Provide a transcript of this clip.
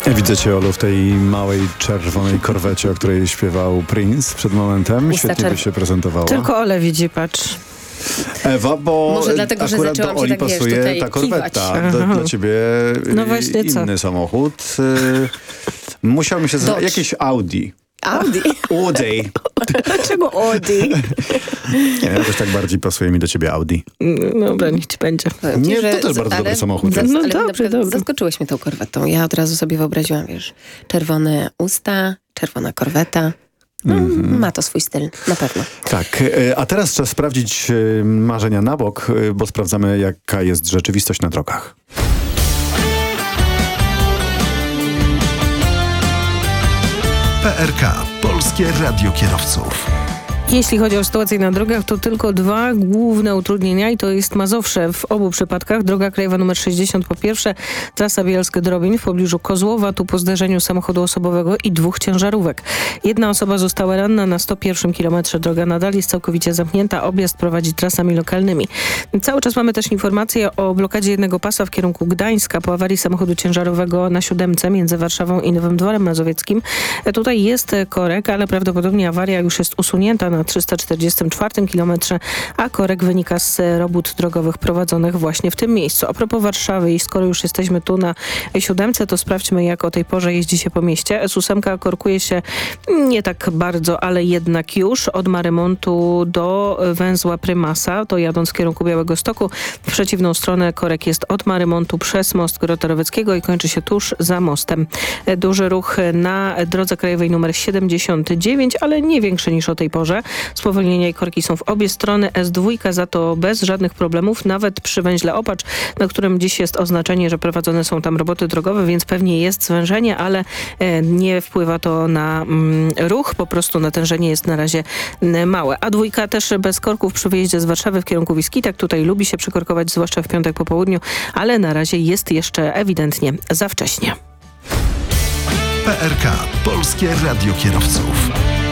Widzę cię, Olu, w tej małej, czerwonej korwecie, o której śpiewał Prince przed momentem. Świetnie by się prezentowała. Tylko Ole widzi, patrz. Ewa, bo może dlatego, że akurat do zaczęłam Oli się tak, pasuje tutaj ta korweta. kiwać. Dla ciebie no właśnie, inny samochód. Musiałbym się jakieś Audi. Audi. Audi. Dlaczego Audi? Nie wiem, jakoś tak bardziej pasuje mi do ciebie Audi. Dobra, niech ci będzie. Nie, to też bardzo dobry samochód. No ale dobrze. Zaskoczyłeś mnie tą korwetą. Ja od razu sobie wyobraziłam, czerwone usta, czerwona korweta. No, ma to swój styl, na pewno. Tak, a teraz czas sprawdzić marzenia na bok, bo sprawdzamy, jaka jest rzeczywistość na drogach. PRK, Polskie Radio Kierowców. Jeśli chodzi o sytuację na drogach, to tylko dwa główne utrudnienia i to jest Mazowsze. W obu przypadkach droga krajowa nr 60 po pierwsze, trasa Bielsk-Drobin w pobliżu Kozłowa, tu po zderzeniu samochodu osobowego i dwóch ciężarówek. Jedna osoba została ranna na 101 kilometrze. Droga nadal jest całkowicie zamknięta. Objazd prowadzi trasami lokalnymi. Cały czas mamy też informację o blokadzie jednego pasa w kierunku Gdańska po awarii samochodu ciężarowego na 7 między Warszawą i Nowym Dworem Mazowieckim. Tutaj jest korek, ale prawdopodobnie awaria już jest usunięta na 344 kilometrze, a korek wynika z robót drogowych prowadzonych właśnie w tym miejscu. A propos Warszawy i skoro już jesteśmy tu na 7, to sprawdźmy, jak o tej porze jeździ się po mieście. S8 korkuje się nie tak bardzo, ale jednak już od Marymontu do węzła Prymasa, to jadąc w kierunku Białegostoku. W przeciwną stronę korek jest od Marymontu przez most Grota-Roweckiego i kończy się tuż za mostem. Duży ruch na drodze krajowej nr 79, ale nie większy niż o tej porze. Spowolnienia i korki są w obie strony. S2 za to bez żadnych problemów, nawet przy węźle Opacz, na którym dziś jest oznaczenie, że prowadzone są tam roboty drogowe, więc pewnie jest zwężenie, ale nie wpływa to na ruch, po prostu natężenie jest na razie małe. A2 też bez korków przy wyjeździe z Warszawy w kierunku Wiskitek. Tutaj lubi się przykorkować, zwłaszcza w piątek po południu, ale na razie jest jeszcze ewidentnie za wcześnie. PRK, Polskie Radio Kierowców.